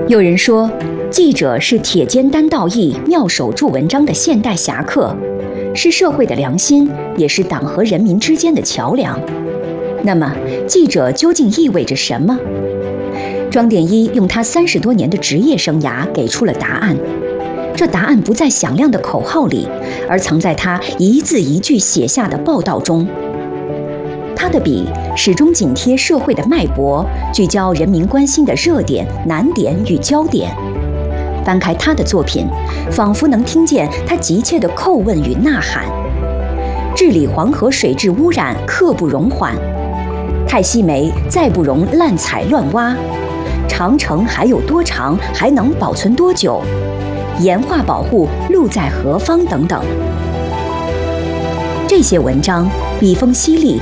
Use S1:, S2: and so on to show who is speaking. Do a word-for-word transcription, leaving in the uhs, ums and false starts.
S1: 有人说，记者是铁肩担道义、妙手著文章的现代侠客，是社会的良心，也是党和人民之间的桥梁。那么，记者究竟意味着什么？庄典一用他三十多年的职业生涯给出了答案。这答案不在响亮的口号里，而藏在他一字一句写下的报道中。他的笔始终紧贴社会的脉搏，聚焦人民关心的热点、难点与焦点。翻开他的作品，仿佛能听见他急切的叩问与呐喊：治理黄河水质污染刻不容缓，太息煤再不容滥采乱挖，长城还有多长，还能保存多久？盐化保护路在何方等等。这些文章笔锋犀利，